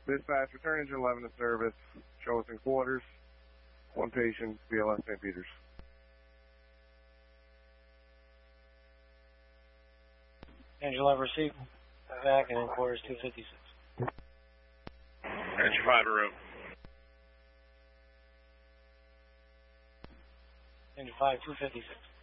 Dispatch, return engine 11 to service. Show us in quarters. One patient, BLS St. Peters. Engine 11 received. Back and in quarters 256. Engine 5 room. Engine 5, 256.